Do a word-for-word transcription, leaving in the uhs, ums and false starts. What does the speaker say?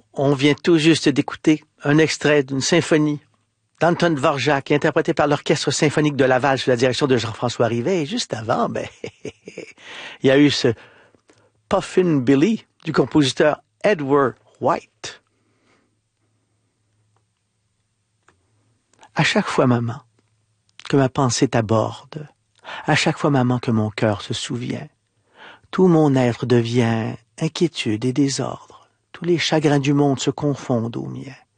On vient tout juste d'écouter un extrait d'une symphonie d'Anton Dvorak, interprétée par l'Orchestre symphonique de Laval sous la direction de Jean-François Rivet. Et juste avant, ben, il y a eu ce Puffin Billy du compositeur Edward White. À chaque fois, maman, que ma pensée t'aborde, à chaque fois, maman, que mon cœur se souvient, tout mon être devient inquiétude et désordre. Tous les chagrins du monde se confondent aux miens.